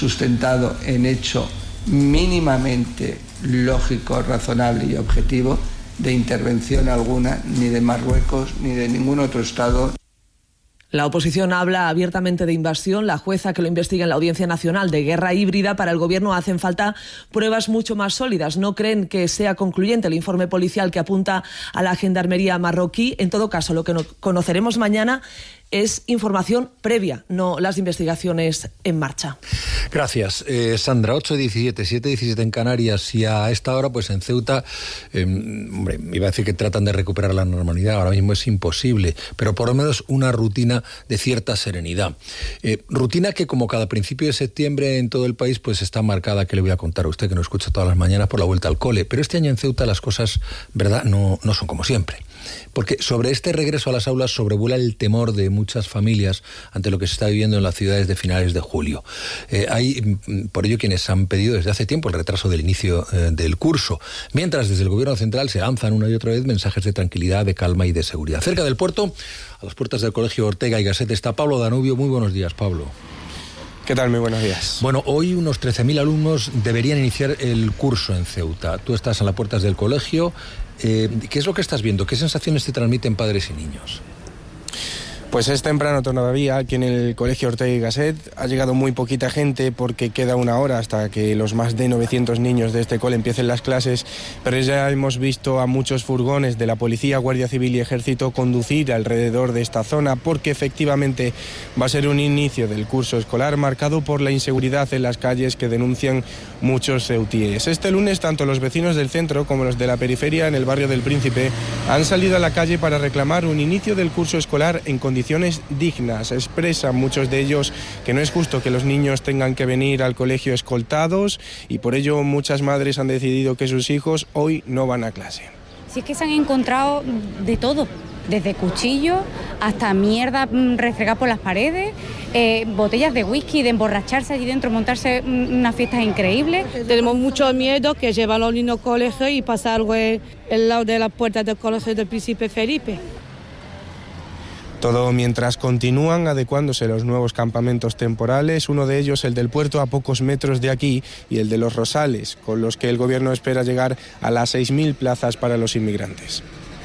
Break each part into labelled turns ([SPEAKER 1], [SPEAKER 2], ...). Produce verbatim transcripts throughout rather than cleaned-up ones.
[SPEAKER 1] sustentado en hecho mínimamente lógico, razonable y objetivo de intervención alguna, ni de Marruecos ni de ningún otro Estado.
[SPEAKER 2] La oposición habla abiertamente de invasión. La jueza que lo investiga en la Audiencia Nacional de guerra híbrida. Para el Gobierno hacen falta pruebas mucho más sólidas. No creen que sea concluyente el informe policial que apunta a la gendarmería marroquí. En todo caso, lo que conoceremos mañana es información previa, no las investigaciones en marcha.
[SPEAKER 3] Gracias, eh, Sandra. ocho diecisiete, siete diecisiete en Canarias, y a esta hora, pues en Ceuta, eh, hombre, iba a decir que tratan de recuperar la normalidad, ahora mismo es imposible, pero por lo menos una rutina de cierta serenidad. Eh, rutina que, como cada principio de septiembre en todo el país, pues está marcada, que le voy a contar a usted, que nos escucha todas las mañanas, por la vuelta al cole. Pero este año en Ceuta las cosas, verdad, no, no son como siempre. Porque sobre este regreso a las aulas sobrevuela el temor de muchas familias ante lo que se está viviendo en las ciudades de finales de julio. Eh, hay, por ello, quienes han pedido desde hace tiempo el retraso del inicio eh, del curso, mientras desde el Gobierno Central se lanzan una y otra vez mensajes de tranquilidad, de calma y de seguridad. Cerca del puerto, a las puertas del Colegio Ortega y Gasset, está Pablo Danubio. Muy buenos días, Pablo.
[SPEAKER 4] ¿Qué tal? Muy buenos días.
[SPEAKER 3] Bueno, hoy unos trece mil alumnos deberían iniciar el curso en Ceuta. Tú estás a las puertas del colegio. Eh, ¿Qué es lo que estás viendo? ¿Qué sensaciones te transmiten padres y niños?
[SPEAKER 4] Pues es temprano todavía, aquí en el Colegio Ortega y Gasset ha llegado muy poquita gente porque queda una hora hasta que los más de novecientos niños de este cole empiecen las clases, pero ya hemos visto a muchos furgones de la Policía, Guardia Civil y Ejército conducir alrededor de esta zona porque efectivamente va a ser un inicio del curso escolar marcado por la inseguridad en las calles que denuncian muchos ceutíes. Este lunes tanto los vecinos del centro como los de la periferia en el barrio del Príncipe han salido a la calle para reclamar un inicio del curso escolar en condiciones dignas. Expresan muchos de ellos que no es justo que los niños tengan que venir al colegio escoltados y por ello muchas madres han decidido que sus hijos hoy no van a clase.
[SPEAKER 5] Si es que se han encontrado de todo, desde cuchillos hasta mierda refregada por las paredes, eh, botellas de whisky, de emborracharse allí dentro, montarse unas fiestas increíbles.
[SPEAKER 6] Tenemos mucho miedo que llevan a los niños al colegio y pasa algo en el lado de la puerta del colegio del Príncipe Felipe.
[SPEAKER 4] Todo mientras continúan adecuándose los nuevos campamentos temporales, uno de ellos el del puerto a pocos metros de aquí y el de los Rosales, con los que el Gobierno espera llegar a las seis mil plazas para los inmigrantes.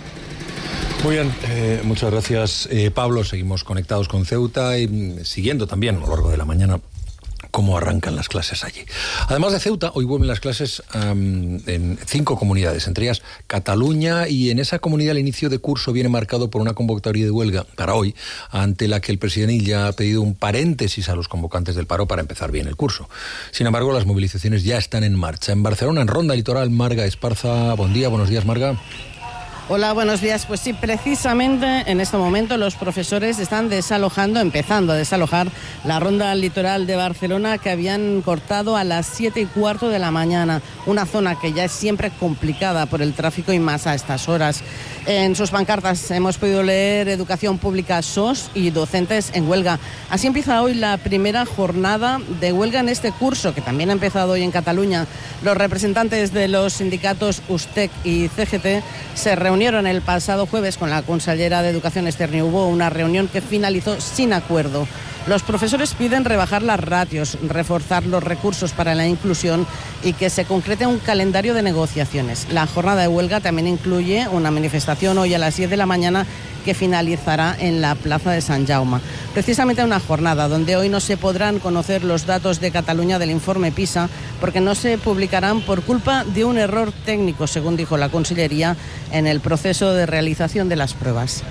[SPEAKER 3] Muy bien, eh, muchas gracias, eh, Pablo. Seguimos conectados con Ceuta y mm, siguiendo también a lo largo de la mañana cómo arrancan las clases allí. Además de Ceuta, hoy vuelven las clases um, en cinco comunidades, entre ellas Cataluña, y en esa comunidad el inicio de curso viene marcado por una convocatoria de huelga para hoy, ante la que el presidente ya ha pedido un paréntesis a los convocantes del paro para empezar bien el curso. Sin embargo, las movilizaciones ya están en marcha. En Barcelona, en Ronda Litoral, Marga Esparza. Buen día, buenos días, Marga.
[SPEAKER 7] Hola, buenos días. Pues sí, precisamente en este momento los profesores están desalojando, empezando a desalojar la ronda litoral de Barcelona que habían cortado a las siete y cuarto de la mañana. Una zona que ya es siempre complicada por el tráfico y más a estas horas. En sus pancartas hemos podido leer Educación Pública S O S y docentes en huelga. Así empieza hoy la primera jornada de huelga en este curso, que también ha empezado hoy en Cataluña. Los representantes de los sindicatos U S T E C y C G T se reunieron el pasado jueves con la consellera de Educación Externa. Hubo una reunión que finalizó sin acuerdo. Los profesores piden rebajar las ratios, reforzar los recursos para la inclusión y que se concrete un calendario de negociaciones. La jornada de huelga también incluye una manifestación hoy a las diez de la mañana que finalizará en la Plaza de Sant Jaume. Precisamente una jornada donde hoy no se podrán conocer los datos de Cataluña del informe PISA porque no se publicarán por culpa de un error técnico, según dijo la Consellería, en el proceso de realización de las pruebas.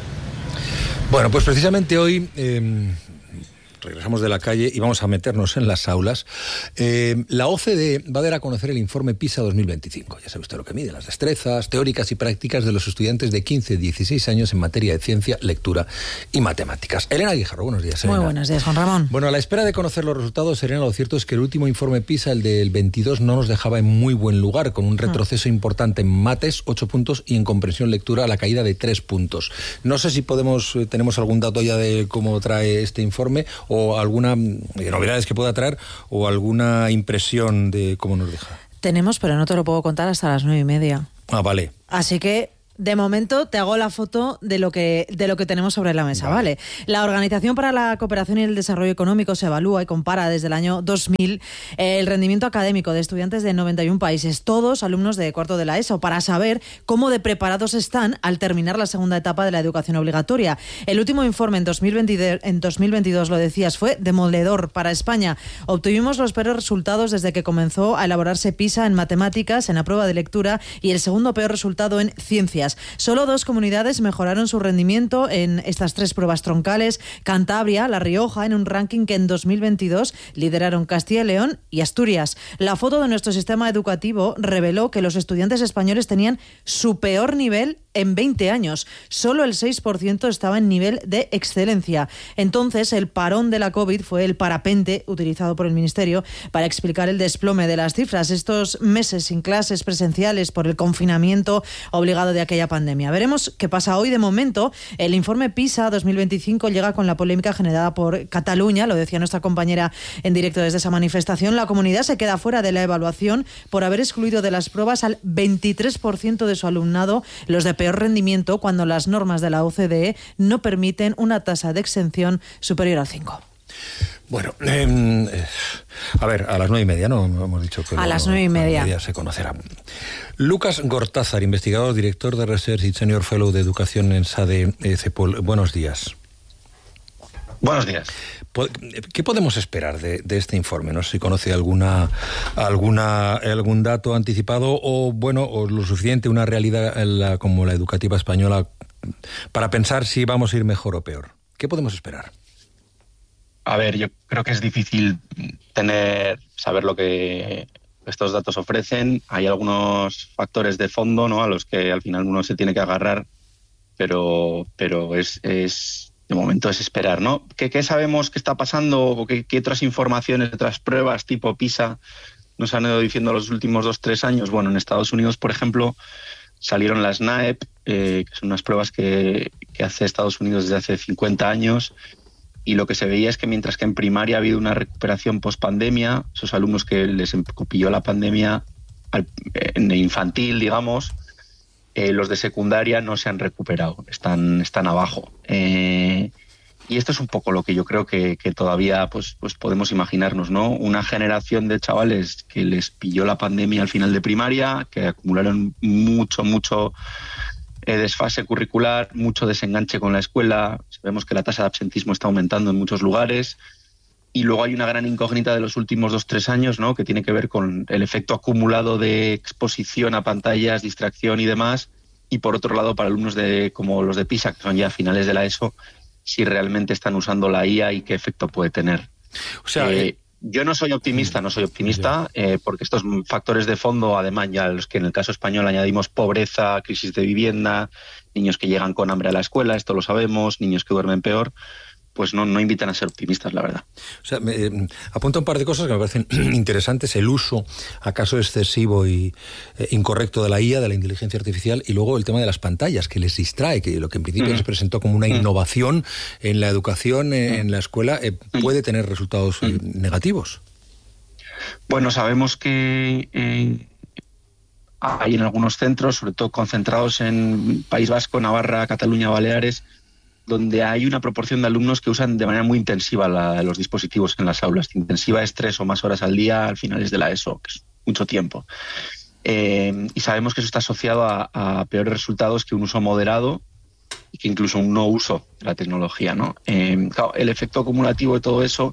[SPEAKER 3] Bueno, pues precisamente hoy Eh... regresamos de la calle y vamos a meternos en las aulas. Eh, la O C D E va a dar a conocer el informe PISA dos mil veinticinco. Ya sabe usted lo que mide, las destrezas teóricas y prácticas de los estudiantes de quince a dieciséis años en materia de ciencia, lectura y matemáticas. Elena Guijarro, buenos días, Elena.
[SPEAKER 8] Muy buenos días, Juan Ramón.
[SPEAKER 3] Bueno, a la espera de conocer los resultados, Elena, lo cierto es que el último informe PISA, el del veintidós, no nos dejaba en muy buen lugar, con un retroceso mm. importante en mates, ocho puntos, y en comprensión lectura, la caída de tres puntos. No sé si podemos, tenemos algún dato ya de cómo trae este informe, o alguna eh, novedades que pueda traer, o alguna impresión de cómo nos deja.
[SPEAKER 8] Tenemos, pero no te lo puedo contar hasta las nueve y media.
[SPEAKER 3] Ah, vale.
[SPEAKER 8] Así que De momento te hago la foto de lo que de lo que tenemos sobre la mesa, ¿vale? ¿vale? La Organización para la Cooperación y el Desarrollo Económico se evalúa y compara desde el año dos mil eh, el rendimiento académico de estudiantes de noventa y un países, todos alumnos de cuarto de la ESO, para saber cómo de preparados están al terminar la segunda etapa de la educación obligatoria. El último informe en dos mil veinte, en dos mil veintidós, lo decías, fue demoledor para España. Obtuvimos los peores resultados desde que comenzó a elaborarse PISA en matemáticas, en la prueba de lectura, y el segundo peor resultado en ciencias. Solo dos comunidades mejoraron su rendimiento en estas tres pruebas troncales: Cantabria, La Rioja, en un ranking que en dos mil veintidós lideraron Castilla y León y Asturias. La foto de nuestro sistema educativo reveló que los estudiantes españoles tenían su peor nivel en veinte años. Solo el seis por ciento estaba en nivel de excelencia. Entonces, el parón de la COVID fue el parapente utilizado por el Ministerio para explicar el desplome de las cifras. Estos meses sin clases presenciales por el confinamiento obligado de aquella pandemia. Veremos qué pasa hoy. De momento, el informe PISA dos mil veinticinco llega con la polémica generada por Cataluña. Lo decía nuestra compañera en directo desde esa manifestación. La comunidad se queda fuera de la evaluación por haber excluido de las pruebas al veintitrés por ciento de su alumnado, los de peor rendimiento, cuando las normas de la O C D E no permiten una tasa de exención superior al cinco.
[SPEAKER 3] Bueno, eh, a ver, a las nueve y media, ¿no? Hemos dicho que...
[SPEAKER 8] A las nueve y media.
[SPEAKER 3] media se conocerá. Lucas Gortázar, investigador, director de Research y Senior Fellow de Educación en SADE CEPOL. Buenos días.
[SPEAKER 9] Buenos días.
[SPEAKER 3] ¿Qué podemos esperar de, de este informe? No sé si conoce alguna, alguna, algún dato anticipado o, bueno, o lo suficiente, una realidad la, como la educativa española, para pensar si vamos a ir mejor o peor. ¿Qué podemos esperar?
[SPEAKER 9] A ver, yo creo que es difícil tener, saber lo que estos datos ofrecen. Hay algunos factores de fondo, ¿no?, a los que al final uno se tiene que agarrar, pero, pero es... es de momento es esperar, ¿no? ¿Qué, qué sabemos que está pasando o qué, qué otras informaciones, otras pruebas tipo PISA nos han ido diciendo los últimos dos, tres años? Bueno, en Estados Unidos, por ejemplo, salieron las N A E P, eh, que son unas pruebas que, que hace Estados Unidos desde hace cincuenta años, y lo que se veía es que mientras que en primaria ha habido una recuperación post-pandemia, esos alumnos que les pilló la pandemia al, en infantil, digamos, Eh, los de secundaria no se han recuperado, están, están abajo. Eh, y esto es un poco lo que yo creo que, que todavía pues, pues podemos imaginarnos, ¿no? Una generación de chavales que les pilló la pandemia al final de primaria, que acumularon mucho, mucho eh, desfase curricular, mucho desenganche con la escuela. Vemos que la tasa de absentismo está aumentando en muchos lugares. Y luego hay una gran incógnita de los últimos dos, tres años, ¿no?, que tiene que ver con el efecto acumulado de exposición a pantallas, distracción y demás. Y por otro lado, para alumnos de como los de PISA, que son ya finales de la ESO, si realmente están usando la I A y qué efecto puede tener. O sea, eh, eh, yo no soy optimista, no soy optimista, eh, porque estos factores de fondo, además ya los que en el caso español añadimos pobreza, crisis de vivienda, niños que llegan con hambre a la escuela, esto lo sabemos, niños que duermen peor, pues no, no invitan a ser optimistas, la verdad.
[SPEAKER 3] O sea, me, eh, apunta un par de cosas que me parecen interesantes. El uso, acaso excesivo y eh, incorrecto de la I A, de la inteligencia artificial, y luego el tema de las pantallas, que les distrae, que lo que en principio mm. se presentó como una innovación en la educación, eh, en la escuela, eh, puede tener resultados eh, negativos.
[SPEAKER 9] Bueno, sabemos que eh, hay en algunos centros, sobre todo concentrados en País Vasco, Navarra, Cataluña, Baleares, donde hay una proporción de alumnos que usan de manera muy intensiva la, los dispositivos en las aulas. Intensiva es tres o más horas al día al finales de la ESO, que es mucho tiempo. Eh, y sabemos que eso está asociado a, a peores resultados que un uso moderado y que incluso un no uso de la tecnología, ¿no? Eh, claro, el efecto acumulativo de todo eso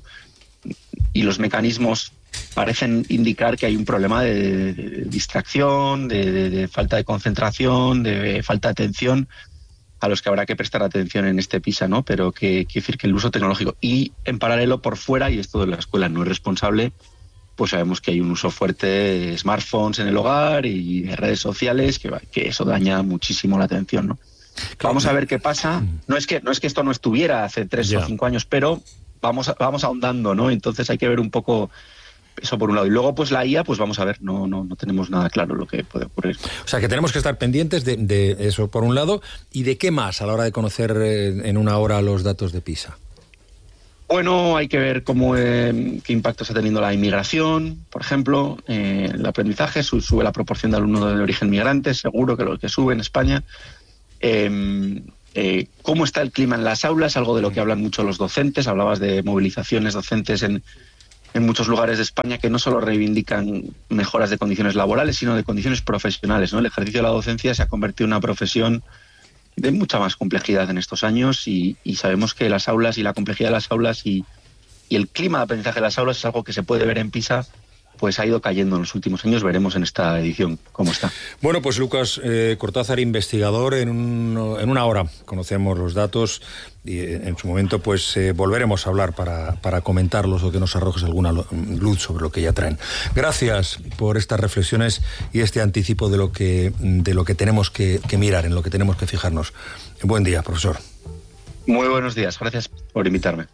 [SPEAKER 9] y los mecanismos parecen indicar que hay un problema de, de, de distracción, de, de, de falta de concentración, de falta de atención, a los que habrá que prestar atención en este PISA, ¿no? Pero que quiere decir que el uso tecnológico y en paralelo por fuera, y esto de la escuela no es responsable, pues sabemos que hay un uso fuerte de smartphones en el hogar y de redes sociales, que, que eso daña muchísimo la atención, ¿no? Claro. Vamos a ver qué pasa. No es que, no es que esto no estuviera hace tres yeah. o cinco años, pero vamos, vamos ahondando, ¿no? Entonces hay que ver un poco eso por un lado. Y luego, pues la I A, pues vamos a ver, no, no, no tenemos nada claro lo que puede ocurrir.
[SPEAKER 3] O sea, que tenemos que estar pendientes de, de eso por un lado, y de qué más a la hora de conocer eh, en una hora los datos de PISA.
[SPEAKER 9] Bueno, hay que ver cómo eh, qué impacto está teniendo la inmigración, por ejemplo, eh, el aprendizaje, sube la proporción de alumnos de origen migrante, seguro que lo que sube en España. Eh, eh, cómo está el clima en las aulas, algo de lo que hablan mucho los docentes. Hablabas de movilizaciones docentes en, en muchos lugares de España que no solo reivindican mejoras de condiciones laborales, sino de condiciones profesionales, ¿no? El ejercicio de la docencia se ha convertido en una profesión de mucha más complejidad en estos años y, y sabemos que las aulas y la complejidad de las aulas y, y el clima de aprendizaje de las aulas es algo que se puede ver en PISA, pues ha ido cayendo en los últimos años. Veremos en esta edición cómo está.
[SPEAKER 3] Bueno, pues Lucas eh, Cortázar, investigador, en, un, en una hora conocemos los datos y en su momento pues eh, volveremos a hablar para, para comentarlos o que nos arrojes alguna luz sobre lo que ya traen. Gracias por estas reflexiones y este anticipo de lo que, de lo que tenemos que, que mirar, en lo que tenemos que fijarnos. Buen día, profesor.
[SPEAKER 9] Muy buenos días, gracias por invitarme.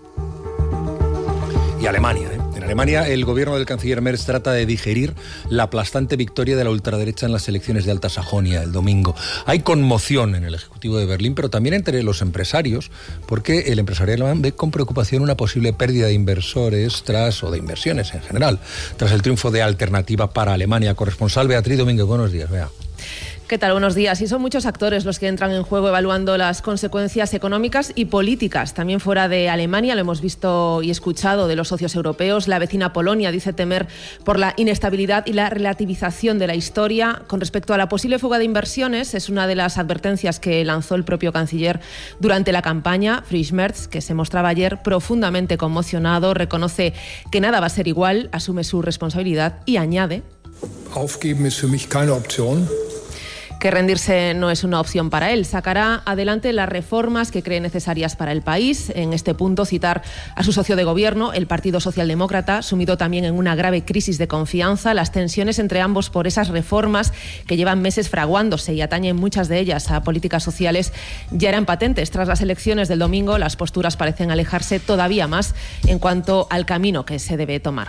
[SPEAKER 3] Y Alemania, ¿eh? En Alemania, el gobierno del canciller Merz trata de digerir la aplastante victoria de la ultraderecha en las elecciones de Alta Sajonia el domingo. Hay conmoción en el Ejecutivo de Berlín, pero también entre los empresarios, porque el empresario alemán ve con preocupación una posible pérdida de inversores tras, o de inversiones en general, tras el triunfo de Alternativa para Alemania. Corresponsal Beatriz Domínguez, buenos días, Bea.
[SPEAKER 2] ¿Qué tal? Buenos días. Y son muchos actores los que entran en juego evaluando las consecuencias económicas y políticas. También fuera de Alemania, lo hemos visto y escuchado de los socios europeos. La vecina Polonia dice temer por la inestabilidad y la relativización de la historia. Con respecto a la posible fuga de inversiones, es una de las advertencias que lanzó el propio canciller durante la campaña. Friedrich Merz, que se mostraba ayer profundamente conmocionado, reconoce que nada va a ser igual, asume su responsabilidad y añade:
[SPEAKER 10] Aufgeben ist für mich keine Option.
[SPEAKER 2] Que rendirse no es una opción para él. Sacará adelante las reformas que cree necesarias para el país. En este punto, citar a su socio de gobierno, el Partido Socialdemócrata, sumido también en una grave crisis de confianza. Las tensiones entre ambos por esas reformas que llevan meses fraguándose y atañen muchas de ellas a políticas sociales ya eran patentes. Tras las elecciones del domingo, las posturas parecen alejarse todavía más en cuanto al camino que se debe tomar.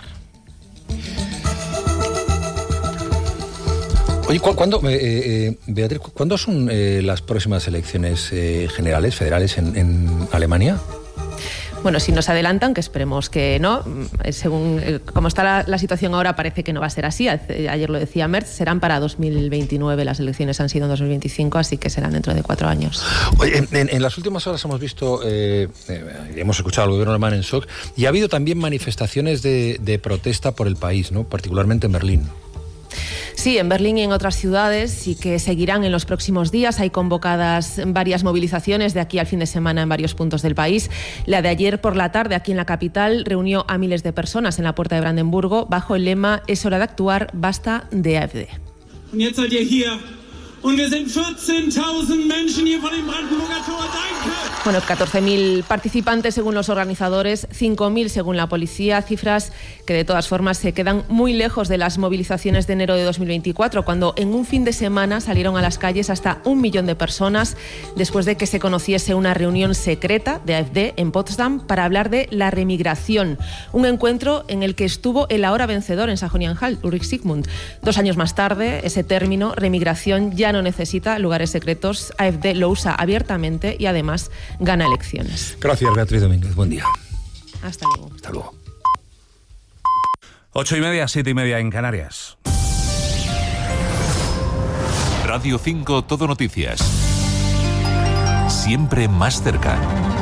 [SPEAKER 3] Oye, ¿cuándo, eh, eh, Beatriz, ¿cuándo son eh, las próximas elecciones eh, generales, federales en, en Alemania?
[SPEAKER 2] Bueno, si nos adelantan, que esperemos que no, según eh, como está la, la situación ahora, parece que no va a ser así. Ayer lo decía Merz, serán para dos mil veintinueve, las elecciones han sido en dos mil veinticinco, así que serán dentro de cuatro años.
[SPEAKER 3] Oye, en, en las últimas horas hemos visto, eh, eh, hemos escuchado al gobierno alemán en shock, y ha habido también manifestaciones de, de protesta por el país, ¿no? Particularmente en Berlín.
[SPEAKER 2] Sí, en Berlín y en otras ciudades, y que seguirán en los próximos días. Hay convocadas varias movilizaciones de aquí al fin de semana en varios puntos del país. La de ayer por la tarde aquí en la capital reunió a miles de personas en la Puerta de Brandenburgo bajo el lema "Es hora de actuar, basta de AfD". Bueno, catorce mil participantes según los organizadores, cinco mil según la policía, cifras que de todas formas se quedan muy lejos de las movilizaciones de enero de dos mil veinticuatro, cuando en un fin de semana salieron a las calles hasta un millón de personas después de que se conociese una reunión secreta de AfD en Potsdam para hablar de la remigración, un encuentro en el que estuvo el ahora vencedor en Sajonia-Anhalt, Ulrich Zygmunt. Dos años más tarde, ese término, remigración, ya no necesita lugares secretos. AfD lo usa abiertamente y además gana elecciones.
[SPEAKER 3] Gracias, Beatriz Domínguez. Buen día.
[SPEAKER 2] Hasta luego.
[SPEAKER 3] Hasta luego.
[SPEAKER 11] Ocho y media, siete y media en Canarias.
[SPEAKER 12] Radio cinco Todo Noticias. Siempre más cerca.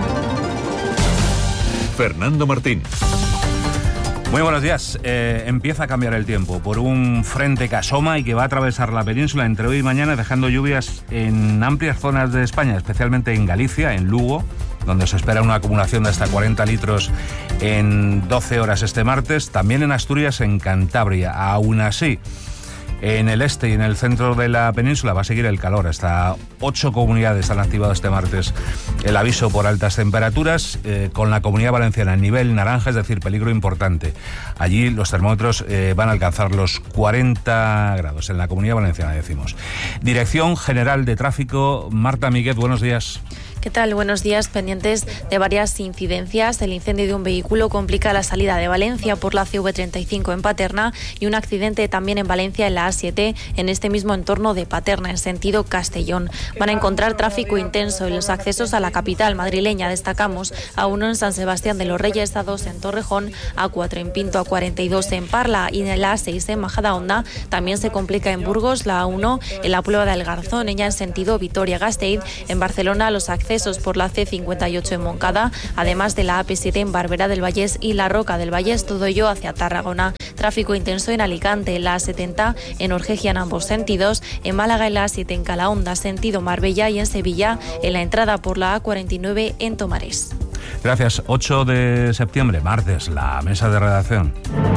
[SPEAKER 12] Fernando Martín.
[SPEAKER 11] Muy buenos días. Eh, empieza a cambiar el tiempo por un frente que asoma y que va a atravesar la península entre hoy y mañana, dejando lluvias en amplias zonas de España, especialmente en Galicia, en Lugo, donde se espera una acumulación de hasta cuarenta litros en doce horas este martes. También en Asturias, en Cantabria. Aún así, en el este y en el centro de la península va a seguir el calor. Hasta ocho comunidades han activado este martes el aviso por altas temperaturas, eh, con la Comunidad Valenciana en nivel naranja, es decir, peligro importante. Allí los termómetros eh, van a alcanzar los cuarenta grados, en la Comunidad Valenciana, decimos. Dirección General de Tráfico, Marta Miguel, buenos días.
[SPEAKER 13] ¿Qué tal? Buenos días. Pendientes de varias incidencias. El incendio de un vehículo complica la salida de Valencia por la C V treinta y cinco en Paterna y un accidente también en Valencia en la A siete en este mismo entorno de Paterna en sentido Castellón. Van a encontrar tráfico intenso en los accesos a la capital madrileña. Destacamos a uno en San Sebastián de los Reyes, a dos en Torrejón, a cuatro en Pinto, a cuarenta y dos en Parla y en la A seis en Majadahonda. También se complica en Burgos, la A uno en la Puebla del Garzón, ella en sentido Vitoria-Gasteiz. En Barcelona los accesos por la C cincuenta y ocho en Moncada, además de la A P siete en Barberá del Vallés y la Roca del Vallés, todo ello hacia Tarragona. Tráfico intenso en Alicante, en la A setenta en Orgegia en ambos sentidos, en Málaga en la A siete en Calahonda, sentido Marbella, y en Sevilla en la entrada por la A cuarenta y nueve en Tomares.
[SPEAKER 11] Gracias. ocho de septiembre, martes, la mesa de redacción.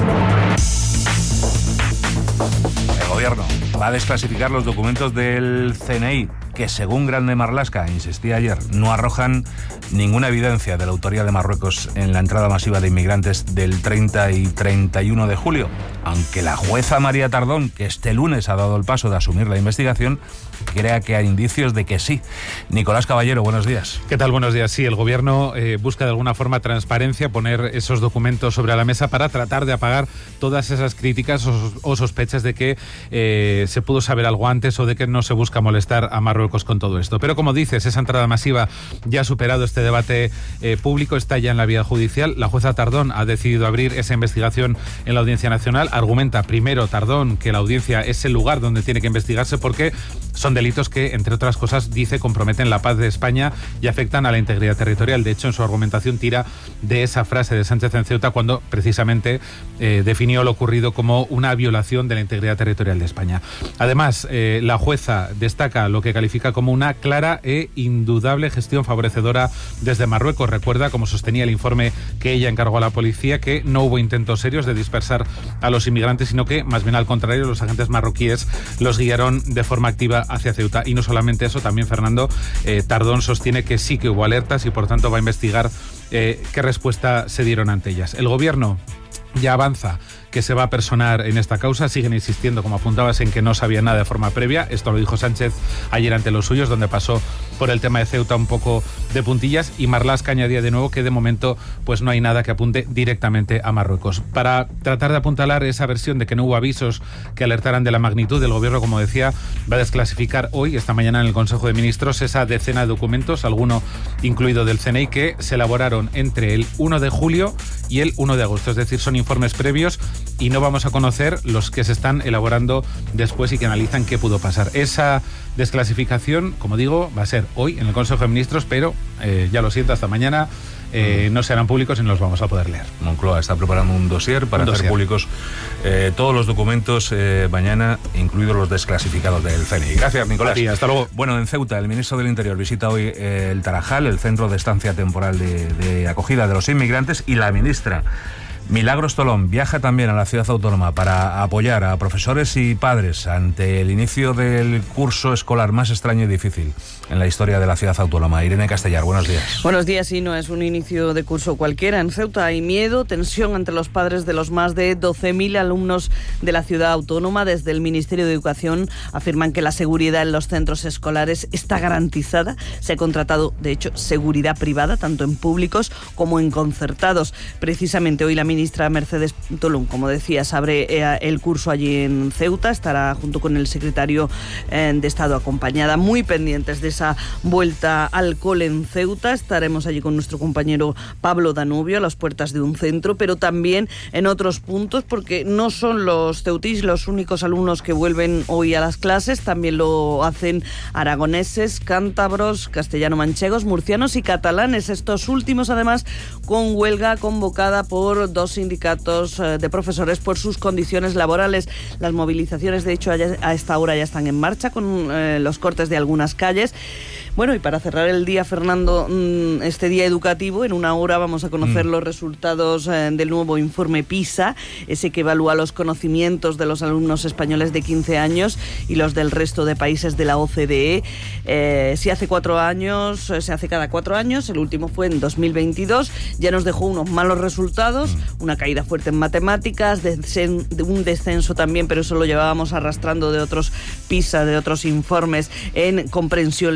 [SPEAKER 11] El Gobierno va a desclasificar los documentos del C N I que, según Grande Marlaska insistía ayer, no arrojan ninguna evidencia de la autoría de Marruecos en la entrada masiva de inmigrantes del treinta y treinta y uno de julio. Aunque la jueza María Tardón, que este lunes ha dado el paso de asumir la investigación, crea que hay indicios de que sí. Nicolás Caballero, buenos días.
[SPEAKER 14] ¿Qué tal? Buenos días. Sí, el Gobierno eh, busca de alguna forma transparencia, poner esos documentos sobre la mesa para tratar de apagar todas esas críticas o, o sospechas de que eh, se pudo saber algo antes o de que no se busca molestar a Marruecos con todo esto. Pero como dices, esa entrada masiva ya ha superado este debate eh, público, está ya en la vía judicial. La jueza Tardón ha decidido abrir esa investigación en la Audiencia Nacional. Argumenta primero Tardón que la audiencia es el lugar donde tiene que investigarse porque son delitos que, entre otras cosas, dice, comprometen la paz de España y afectan a la integridad territorial. De hecho, en su argumentación tira de esa frase de Sánchez en Ceuta cuando precisamente eh, definió lo ocurrido como una violación de la integridad territorial de España. Además, eh, la jueza destaca lo que califica como una clara e indudable gestión favorecedora desde Marruecos. Recuerda, como sostenía el informe que ella encargó a la policía, que no hubo intentos serios de dispersar a los inmigrantes, sino que, más bien al contrario, los agentes marroquíes los guiaron de forma activa hacia Ceuta. Y no solamente eso, también Fernando, eh, Tardón sostiene que sí que hubo alertas y por tanto va a investigar eh, qué respuesta se dieron ante ellas. El Gobierno ya avanza que se va a personar en esta causa. Siguen insistiendo, como apuntabas, en que no sabía nada de forma previa. Esto lo dijo Sánchez ayer ante los suyos, donde pasó por el tema de Ceuta un poco de puntillas, y Marlaska añadía de nuevo que de momento pues no hay nada que apunte directamente a Marruecos. Para tratar de apuntalar esa versión de que no hubo avisos que alertaran de la magnitud, del Gobierno, como decía, va a desclasificar hoy, esta mañana en el Consejo de Ministros, esa decena de documentos, alguno incluido del C N I, que se elaboraron entre el uno de julio y el uno de agosto. Es decir, son informes previos y no vamos a conocer los que se están elaborando después y que analizan qué pudo pasar. Esa desclasificación, como digo, va a ser hoy en el Consejo de Ministros, pero eh, ya lo siento, hasta mañana eh, no serán públicos y no los vamos a poder leer.
[SPEAKER 11] Moncloa está preparando un dossier para un hacer dossier. públicos eh, todos los documentos eh, mañana, incluidos los desclasificados del C N I. Gracias, Nicolás.
[SPEAKER 14] Sí, hasta luego.
[SPEAKER 11] Bueno, en Ceuta, el ministro del Interior visita hoy eh, el Tarajal, el centro de estancia temporal de, de acogida de los inmigrantes, y la ministra Milagros Tolón viaja también a la ciudad autónoma para apoyar a profesores y padres ante el inicio del curso escolar más extraño y difícil en la historia de la ciudad autónoma. Irene Castellar, buenos días.
[SPEAKER 15] Buenos días, sí, no es un inicio de curso cualquiera. En Ceuta hay miedo, tensión entre los padres de los más de doce mil alumnos de la ciudad autónoma. Desde el Ministerio de Educación afirman que la seguridad en los centros escolares está garantizada. Se ha contratado, de hecho, seguridad privada, tanto en públicos como en concertados. Precisamente hoy la ministra Mercedes Tolón, como decías, abre eh, el curso allí en Ceuta. Estará junto con el secretario eh, de Estado, acompañada, muy pendientes de esa vuelta al cole en Ceuta. Estaremos allí con nuestro compañero Pablo Danubio a las puertas de un centro, pero también en otros puntos, porque no son los ceutís los únicos alumnos que vuelven hoy a las clases. También lo hacen aragoneses, cántabros, castellano-manchegos, murcianos y catalanes. Estos últimos, además, con huelga convocada por dos sindicatos de profesores por sus condiciones laborales. Las movilizaciones, de hecho, a esta hora ya están en marcha, con eh, los cortes de algunas calles. Bueno, y para cerrar el día, Fernando, este día educativo, en una hora vamos a conocer mm. los resultados eh, del nuevo informe PISA, ese que evalúa los conocimientos de los alumnos españoles de quince años y los del resto de países de la O C D E. Eh, si hace cuatro años, se hace cada cuatro años, el último fue en dos mil veintidós, ya nos dejó unos malos resultados, mm. una caída fuerte en matemáticas, descen- un descenso también, pero eso lo llevábamos arrastrando de otros PISA, de otros informes, en comprensión lectora.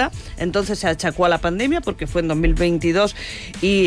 [SPEAKER 15] Italia. Entonces se achacó a la pandemia porque fue en dos mil veintidós y,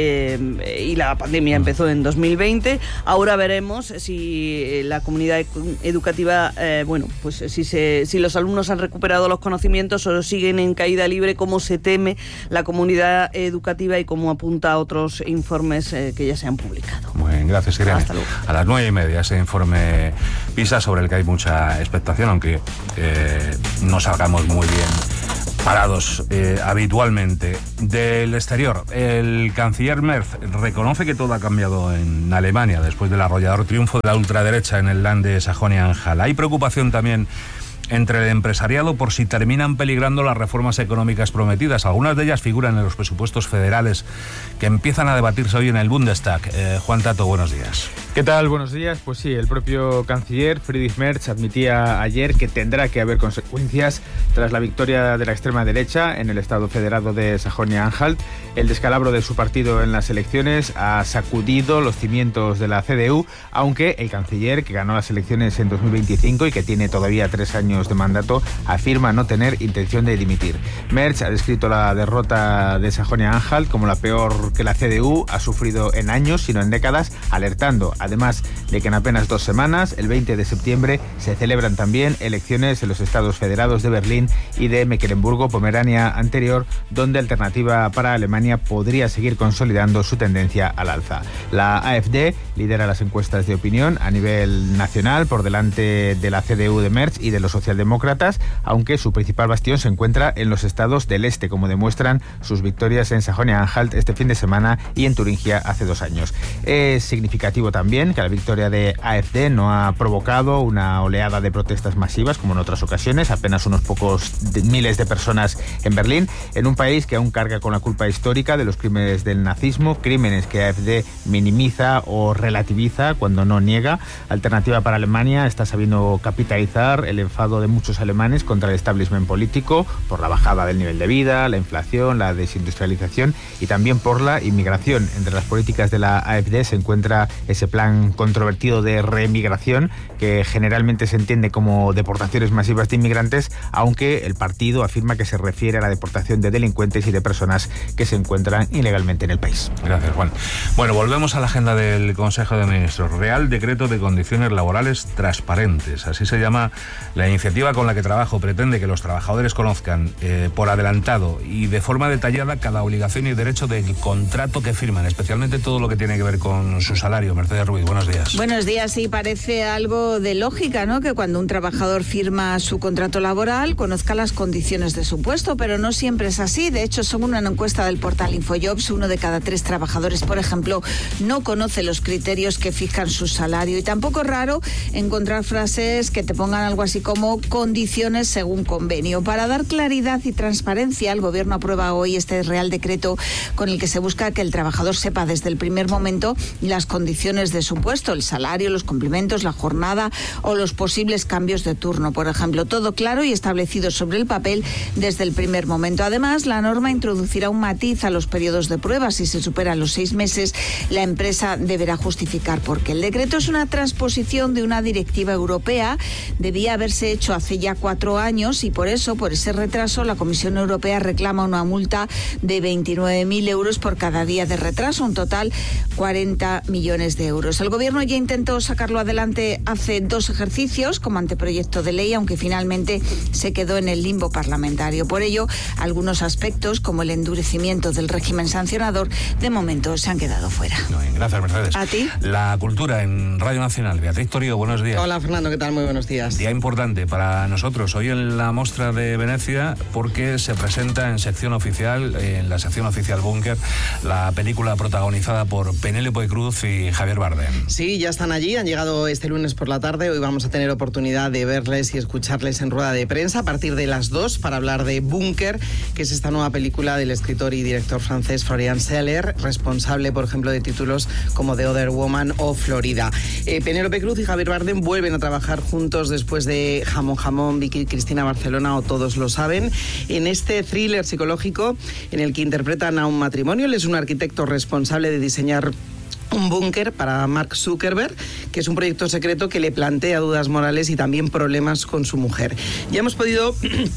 [SPEAKER 15] eh, y la pandemia empezó en dos mil veinte. Ahora veremos si la comunidad educativa, eh, bueno, pues si, se, si los alumnos han recuperado los conocimientos o siguen en caída libre, como se teme la comunidad educativa y como apunta a otros informes eh, que ya se han publicado.
[SPEAKER 11] Muy bien, gracias, Irene.
[SPEAKER 15] Hasta luego.
[SPEAKER 11] A las nueve y media ese informe PISA sobre el que hay mucha expectación, aunque eh, no salgamos muy bien parados eh, habitualmente. Del exterior, el canciller Merz reconoce que todo ha cambiado en Alemania después del arrollador triunfo de la ultraderecha en el Land de Sajonia-Anhalt. Hay preocupación también entre el empresariado por si terminan peligrando las reformas económicas prometidas. Algunas de ellas figuran en los presupuestos federales que empiezan a debatirse hoy en el Bundestag. Eh, Juan Tato, buenos días.
[SPEAKER 16] ¿Qué tal? Buenos días. Pues sí, el propio canciller Friedrich Merz admitía ayer que tendrá que haber consecuencias tras la victoria de la extrema derecha en el Estado federado de Sajonia-Anhalt. El descalabro de su partido en las elecciones ha sacudido los cimientos de la C D U, aunque el canciller, que ganó las elecciones en dos mil veinticinco y que tiene todavía tres años de mandato, afirma no tener intención de dimitir. Merz ha descrito la derrota de Sajonia-Anhalt como la peor que la C D U ha sufrido en años, sino en décadas, alertando además de que en apenas dos semanas, el veinte de septiembre, se celebran también elecciones en los estados federados de Berlín y de Mecklemburgo-Pomerania anterior, donde Alternativa para Alemania podría seguir consolidando su tendencia al alza. La AfD lidera las encuestas de opinión a nivel nacional por delante de la C D U de Merz y de los socialdemócratas, aunque su principal bastión se encuentra en los estados del este, como demuestran sus victorias en Sajonia-Anhalt este fin de semana y en Turingia hace dos años. Es significativo también que la victoria de AfD no ha provocado una oleada de protestas masivas como en otras ocasiones, apenas unos pocos de miles de personas en Berlín, en un país que aún carga con la culpa histórica de los crímenes del nazismo, crímenes que AfD minimiza o relativiza cuando no niega. Alternativa para Alemania está sabiendo capitalizar el enfado de muchos alemanes contra el establishment político por la bajada del nivel de vida, la inflación, la desindustrialización y también por la inmigración. Entre las políticas de la AfD se encuentra ese plan controvertido de reemigración que generalmente se entiende como deportaciones masivas de inmigrantes, aunque el partido afirma que se refiere a la deportación de delincuentes y de personas que se encuentran ilegalmente en el país.
[SPEAKER 11] Gracias, Juan. Bueno, volvemos a la agenda del Consejo de Ministros. Real Decreto de Condiciones Laborales Transparentes. Así se llama la iniciativa con la que trabajo. Pretende que los trabajadores conozcan eh, por adelantado y de forma detallada cada obligación y derecho del contrato que firman, especialmente todo lo que tiene que ver con su salario. Mercedes Ruiz, buenos días.
[SPEAKER 17] Buenos días. Sí, parece algo de lógica, ¿no? Que cuando un trabajador firma su contrato laboral conozca las condiciones de su puesto, pero no siempre es así. De hecho, según una encuesta del portal Infojobs, uno de cada tres trabajadores, por ejemplo, no conoce los criterios que fijan su salario. Y tampoco es raro encontrar frases que te pongan algo así como condiciones según convenio. Para dar claridad y transparencia, el Gobierno aprueba hoy este Real Decreto con el que se busca que el trabajador sepa desde el primer momento las condiciones de su puesto, el salario, los complementos, la jornada o los posibles cambios de turno, por ejemplo. Todo claro y establecido sobre el papel desde el primer momento. Además, la norma introducirá un matiz a los periodos de prueba. Si se superan los seis meses, la empresa deberá justificar por qué. El decreto es una transposición de una directiva europea. Debía haberse hecho hace ya cuatro años y por eso, por ese retraso, la Comisión Europea reclama una multa de veintinueve mil euros por cada día de retraso, un total cuarenta millones de euros. El Gobierno ya intentó sacarlo adelante hace dos ejercicios como anteproyecto de ley, aunque finalmente se quedó en el limbo parlamentario. Por ello, algunos aspectos, como el endurecimiento del régimen sancionador, de momento se han quedado fuera.
[SPEAKER 11] Gracias, Mercedes.
[SPEAKER 17] ¿A ti?
[SPEAKER 11] La cultura en Radio Nacional. Beatriz Torío, buenos días.
[SPEAKER 18] Hola, Fernando, ¿qué tal? Muy buenos días.
[SPEAKER 11] Día importante para nosotros hoy en la Mostra de Venecia porque se presenta en sección oficial, en la sección oficial Búnker, la película protagonizada por Penélope Cruz y Javier Bardem.
[SPEAKER 18] Sí, ya están allí, han llegado este lunes por la tarde. Hoy vamos a tener oportunidad de verles y escucharles en rueda de prensa a partir de las dos para hablar de Búnker, que es esta nueva película del escritor y director francés Florian Zeller, responsable, por ejemplo, de títulos como The Other Woman o Florida. Eh, Penélope Cruz y Javier Bardem vuelven a trabajar juntos después de Jamón Jamón, Vicky y Cristina Barcelona o Todos lo saben, en este thriller psicológico en el que interpretan a un matrimonio. Él es un arquitecto responsable de diseñar un búnker para Mark Zuckerberg, que es un proyecto secreto que le plantea dudas morales y también problemas con su mujer. Ya hemos podido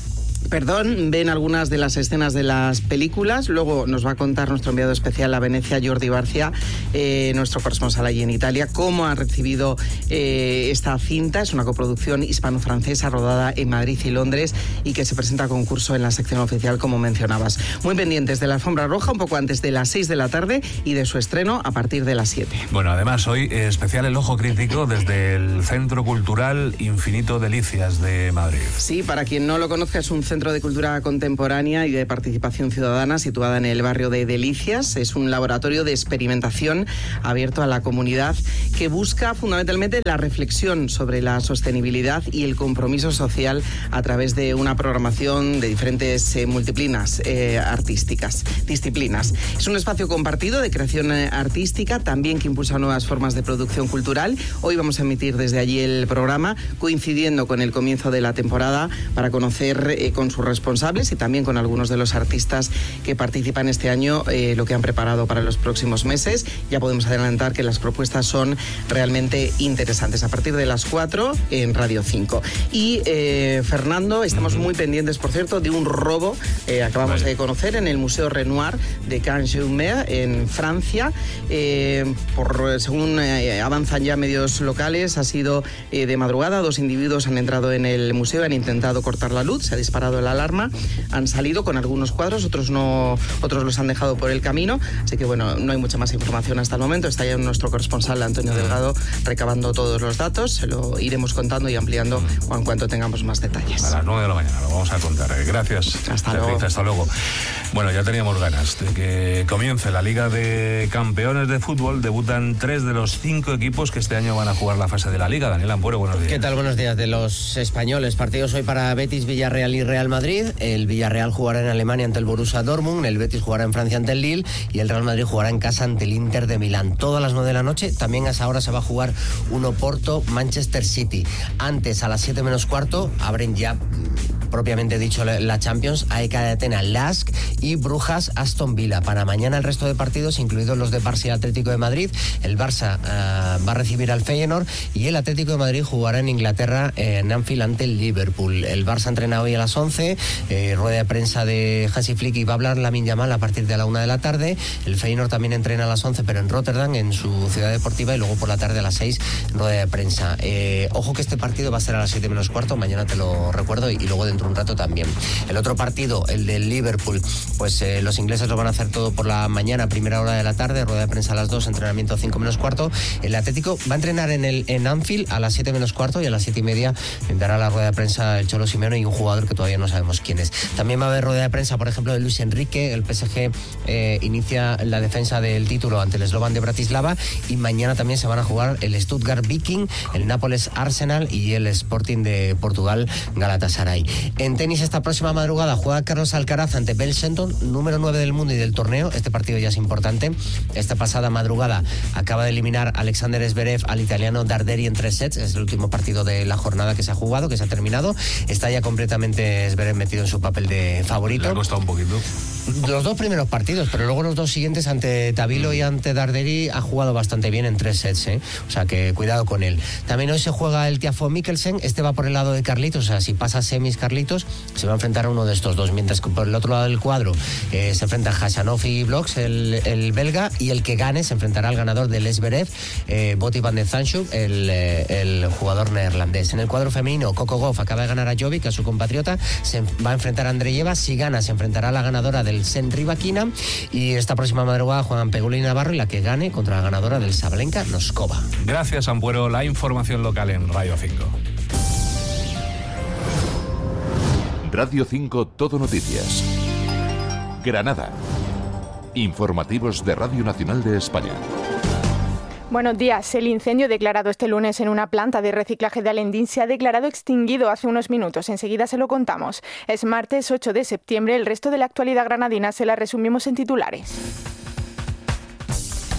[SPEAKER 18] perdón, ven algunas de las escenas de las películas. Luego nos va a contar nuestro enviado especial a Venecia, Jordi Barcia, eh, nuestro corresponsal allí en Italia, cómo han recibido eh, esta cinta. Es una coproducción hispano-francesa rodada en Madrid y Londres y que se presenta a concurso en la sección oficial, como mencionabas. Muy pendientes de la alfombra roja, un poco antes de las seis de la tarde y de su estreno a partir de las siete.
[SPEAKER 11] Bueno, además hoy eh, especial el ojo crítico desde el Centro Cultural Infinito Delicias de Madrid.
[SPEAKER 18] Sí, para quien no lo conozca, es un centro de cultura contemporánea y de participación ciudadana situada en el barrio de Delicias. Es un laboratorio de experimentación abierto a la comunidad que busca fundamentalmente la reflexión sobre la sostenibilidad y el compromiso social a través de una programación de diferentes eh, multiplinas eh, artísticas, disciplinas. Es un espacio compartido de creación eh, artística, también que impulsa nuevas formas de producción cultural. Hoy vamos a emitir desde allí el programa, coincidiendo con el comienzo de la temporada, para conocer eh, con sus responsables y también con algunos de los artistas que participan este año eh, lo que han preparado para los próximos meses. Ya podemos adelantar que las propuestas son realmente interesantes. A partir de las cuatro en Radio cinco. Y eh, Fernando, estamos muy pendientes, por cierto, de un robo eh, acabamos vale. de conocer en el Museo Renoir de Cannes-Jumer en Francia. Eh, por, según eh, avanzan ya medios locales, ha sido eh, de madrugada. Dos individuos han entrado en el museo, han intentado cortar la luz, se ha disparado la alarma, han salido con algunos cuadros, otros no, otros los han dejado por el camino, así que bueno, no hay mucha más información hasta el momento. Está ya nuestro corresponsal Antonio Delgado recabando todos los datos, se lo iremos contando y ampliando en cuanto tengamos más detalles.
[SPEAKER 11] A las nueve de la mañana lo vamos a contar. Gracias.
[SPEAKER 18] Hasta luego.
[SPEAKER 11] Hasta luego. Bueno, ya teníamos ganas de que comience la Liga de Campeones de Fútbol. Debutan tres de los cinco equipos que este año van a jugar la fase de la Liga. Daniel Ampuero, buenos días.
[SPEAKER 19] ¿Qué tal? Buenos días. De los españoles, partidos hoy para Betis, Villarreal y Real Madrid. El Villarreal jugará en Alemania ante el Borussia Dortmund, el Betis jugará en Francia ante el Lille y el Real Madrid jugará en casa ante el Inter de Milán. Todas las nueve de la noche. También a esa hora se va a jugar un Oporto Manchester City. Antes, a las siete menos cuarto, abren ya propiamente dicho la Champions, A E K de Atenas, Lask y Brujas Aston Villa. Para mañana el resto de partidos, incluidos los de Barça y Atlético de Madrid. El Barça uh, va a recibir al Feyenoord y el Atlético de Madrid jugará en Inglaterra en Anfield ante el Liverpool. El Barça entrena hoy a las once, eh, rueda de prensa de Hansi Flick y va a hablar Lamine Yamal a partir de la una de la tarde. El Feyenoord también entrena a las once, pero en Rotterdam, en su ciudad deportiva, y luego por la tarde a las seis, rueda de prensa. Eh, ojo que este partido va a ser a las siete menos cuarto, mañana te lo recuerdo, y, y luego dentro de un rato también. El otro partido, el del Liverpool, pues eh, los ingleses lo van a hacer todo por la mañana, primera hora de la tarde, rueda de prensa a las dos, entrenamiento cinco menos cuarto. El Atlético va a entrenar en el en Anfield a las siete menos cuarto y a las siete y media dará la rueda de prensa el Cholo Simeone y un jugador que todavía no sabemos quién es. También va a haber rueda de prensa, por ejemplo, de Luis Enrique. El P S G eh, inicia la defensa del título ante el Slovan de Bratislava y mañana también se van a jugar el Stuttgart Viking, el Nápoles Arsenal y el Sporting de Portugal Galatasaray. En tenis, esta próxima madrugada juega Carlos Alcaraz ante Bell Shelton, número nueve del mundo y del torneo. Este partido ya es importante. Esta pasada madrugada acaba de eliminar Alexander Zverev al italiano Darderi en tres sets. Es el último partido de la jornada que se ha jugado, que se ha terminado. Está ya completamente Zverev metido en su papel de favorito.
[SPEAKER 11] Le ha costado un poquito.
[SPEAKER 19] Los dos primeros partidos, pero luego los dos siguientes ante Tabilo y ante Darderi ha jugado bastante bien en tres sets, ¿eh? O sea que cuidado con él. También hoy se juega el Tiafoe Mikkelsen. Este va por el lado de Carlitos, o sea, si pasa semis Carlitos, se va a enfrentar a uno de estos dos, mientras que por el otro lado del cuadro eh, se enfrenta Khachanov y Bloks, el, el belga, y el que gane se enfrentará al ganador del Zverev, eh, Botti van de Zandschulp, el, eh, el jugador neerlandés. En el cuadro femenino, Coco Gauff acaba de ganar a Jovic, a su compatriota, se va a enfrentar a Andreyeva. Si gana, se enfrentará a la ganadora del Sen Rybakina, y esta próxima madrugada juegan Pegula y Navarro, y la que gane contra la ganadora del Sabalenka Noskova.
[SPEAKER 11] Gracias, Ampuero. La información local en Radio cinco.
[SPEAKER 12] Radio cinco Todo Noticias. Granada. Informativos de Radio Nacional de España.
[SPEAKER 20] Buenos días. El incendio declarado este lunes en una planta de reciclaje de Alendín se ha declarado extinguido hace unos minutos. Enseguida se lo contamos. Es martes ocho de septiembre. El resto de la actualidad granadina se la resumimos en titulares.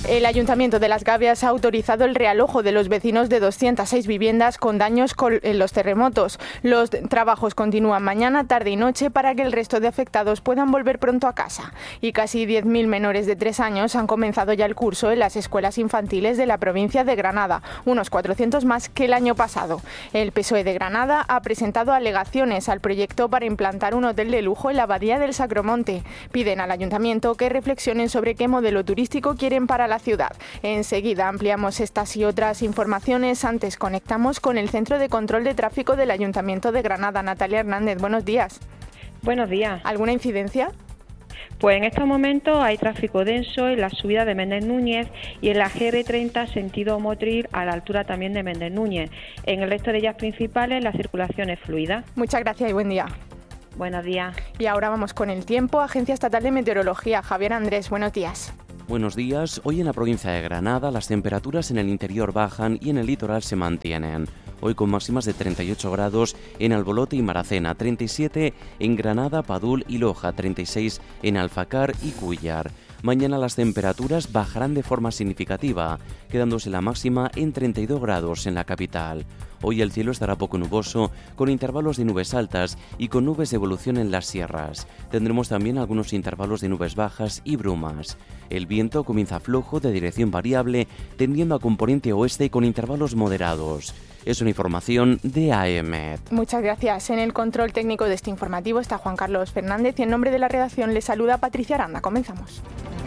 [SPEAKER 20] El Ayuntamiento de Las Gavias ha autorizado el realojo de los vecinos de doscientas seis viviendas con daños en los terremotos. Los trabajos continúan mañana, tarde y noche para que el resto de afectados puedan volver pronto a casa. Y casi diez mil menores de tres años han comenzado ya el curso en las escuelas infantiles de la provincia de Granada, unos cuatrocientos más que el año pasado. El P S O E de Granada ha presentado alegaciones al proyecto para implantar un hotel de lujo en la Abadía del Sacromonte. Piden al Ayuntamiento que reflexionen sobre qué modelo turístico quieren para la ciudad. Enseguida ampliamos estas y otras informaciones. Antes conectamos con el Centro de Control de Tráfico del Ayuntamiento de Granada. Natalia Hernández, buenos días.
[SPEAKER 21] Buenos días.
[SPEAKER 20] ¿Alguna incidencia?
[SPEAKER 21] Pues en estos momentos hay tráfico denso en la subida de Méndez Núñez y en la G R treinta sentido Motril a la altura también de Méndez Núñez. En el resto de ellas principales la circulación es fluida.
[SPEAKER 20] Muchas gracias y buen día.
[SPEAKER 21] Buenos días.
[SPEAKER 20] Y ahora vamos con el tiempo. Agencia Estatal de Meteorología, Javier Andrés, buenos días.
[SPEAKER 22] Buenos días. Hoy en la provincia de Granada las temperaturas en el interior bajan y en el litoral se mantienen. Hoy con máximas de treinta y ocho grados en Albolote y Maracena, treinta y siete en Granada, Padul y Loja, treinta y seis en Alfacar y Cuéllar. Mañana las temperaturas bajarán de forma significativa, quedándose la máxima en treinta y dos grados en la capital. Hoy el cielo estará poco nuboso, con intervalos de nubes altas y con nubes de evolución en las sierras. Tendremos también algunos intervalos de nubes bajas y brumas. El viento comienza flojo de dirección variable, tendiendo a componente oeste y con intervalos moderados. Es una información de A E M E T.
[SPEAKER 20] Muchas gracias. En el control técnico de este informativo está Juan Carlos Fernández y en nombre de la redacción le saluda Patricia Aranda. Comenzamos.